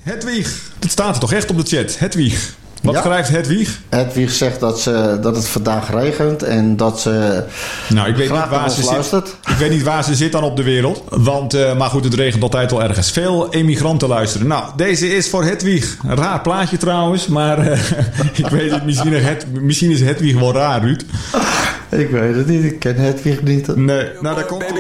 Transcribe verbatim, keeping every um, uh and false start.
Hedwig. Dat staat er toch echt op de chat. Hedwig. Wat Ja. schrijft Hedwig? Hedwig zegt dat, ze, dat het vandaag regent en dat ze Nou, ik weet, niet graag naar waar ons ze zit. luistert. ik weet niet waar ze zit dan op de wereld. Want, uh, maar goed, het regent altijd wel ergens. Veel emigranten luisteren. Nou, deze is voor Hedwig. Een raar plaatje trouwens. Maar uh, ik weet het, misschien, het, misschien is Hedwig wel raar, Ruud. Ik weet het niet, ik ken Hedwig niet. Nee, nou daar komt